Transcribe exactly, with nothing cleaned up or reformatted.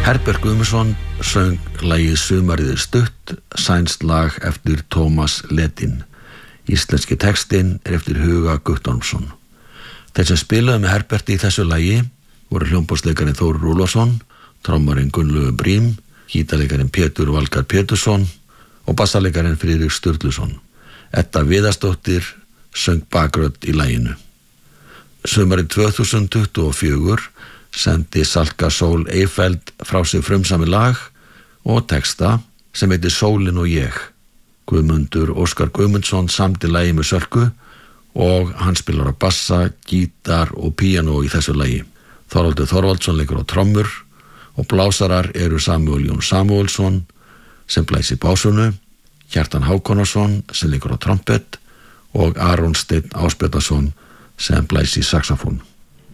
Herbert Guðmundsson söng lagið Sumarið er stutt, sænskt lag eftir Tómas Ledin. Íslenski textinn er eftir Huga Guttormsson. Þeir sem spilaðu með Herberti í þessu lagi voru hljómborðsleikarinn Þórir Úlfarsson, trommarinn Gunnlaugur Brím, gítarleikarinn Pétur Valgarð Pétursson og bassalekarinn Friðrik Sturluson. Edda Viðarsdóttir söng bakrödd í laginu. Sumarið tvö þúsund tuttugu og fjögur sendi Salka Sól Eyfeld frá sig frumsami lag og texta sem heitir Sólin og ég. Guðmundur Óskar Guðmundsson samdi lagið með Sölku og hann spilar á bassa, gítar og píanó í þessu lagi. Þorvaldur Þorvaldsson leikur á trommur og blásarar eru Samúel Jón Samúelsson sem blæs í básunu, Kjartan Hákonarsson sem leikur á trompet og Aron Steinn Ásbjörnsson sem blæs í saxofón.